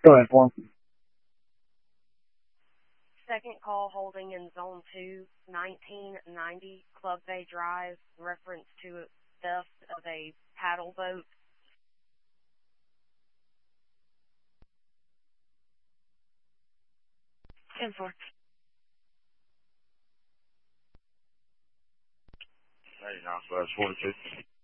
Go ahead, Form. Second call holding in Zone 2, 1990 Club Bay Drive, reference to theft of a paddle boat. 10-4. 99/42.